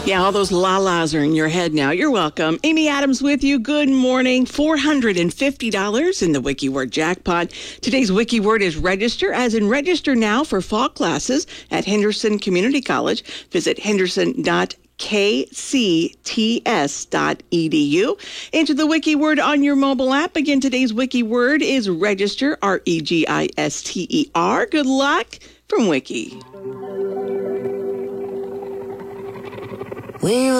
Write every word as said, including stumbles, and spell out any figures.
Yeah, all those la-las are in your head now. You're welcome. Amy Adams with you. Good morning. four hundred fifty dollars in the WikiWord jackpot. Today's WikiWord is register, as in register now for fall classes at Henderson Community College. Visit henderson dot k c t s dot e d u. Enter the WikiWord on your mobile app. Again, today's WikiWord is register, R E G I S T E R. Good luck from Wiki. We